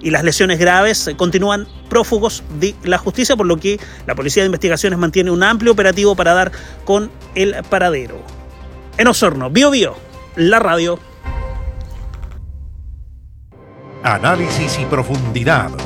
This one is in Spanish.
y las lesiones graves continúan prófugos de la justicia, por lo que la Policía de Investigaciones mantiene un amplio operativo para dar con el paradero. En Osorno, Bío Bío, la radio. Análisis y profundidad.